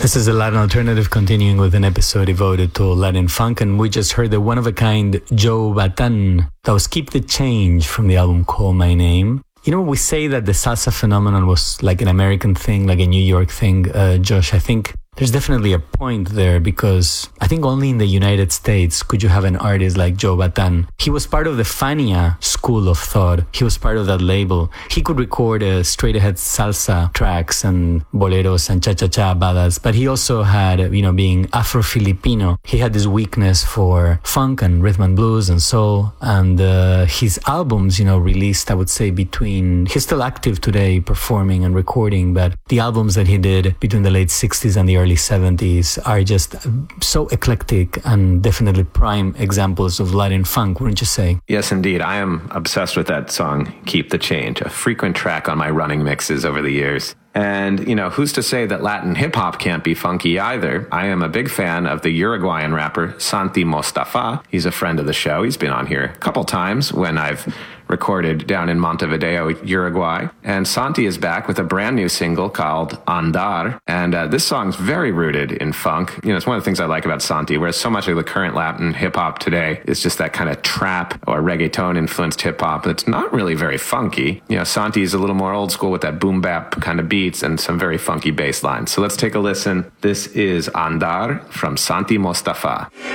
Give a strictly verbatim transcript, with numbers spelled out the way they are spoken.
This is the Latin Alternative, continuing with an episode devoted to Latin funk, and we just heard the one-of-a-kind Joe Bataan. That was Keep the Change from the album Call My Name. You know, we say that the salsa phenomenon was like an American thing, like a New York thing, uh, Josh. I think there's definitely a point there, because I think only in the United States could you have an artist like Joe Bataan. He was part of the Fania school of thought. He was part of that label. He could record uh, straight-ahead salsa tracks and boleros and cha-cha-cha ballads, but he also had, you know, being Afro-Filipino, he had this weakness for funk and rhythm and blues and soul. And uh, his albums, you know, released, I would say, between... He's still active today, performing and recording, but the albums that he did between the late sixties and the early seventies are just so eclectic and definitely prime examples of Latin funk, wouldn't you say? Yes, indeed. I am obsessed with that song, Keep the Change, a frequent track on my running mixes over the years. And, you know, who's to say that Latin hip-hop can't be funky either? I am a big fan of the Uruguayan rapper Santi Mostafa. He's a friend of the show. He's been on here a couple times when I've recorded down in Montevideo, Uruguay. And Santi is back with a brand new single called Andar. And uh, this song's very rooted in funk. You know, it's one of the things I like about Santi, whereas so much of the current Latin hip-hop today is just that kind of trap or reggaeton-influenced hip-hop that's not really very funky. You know, Santi is a little more old school with that boom-bap kind of beats and some very funky bass lines. So let's take a listen. This is Andar from Santi Mostafa.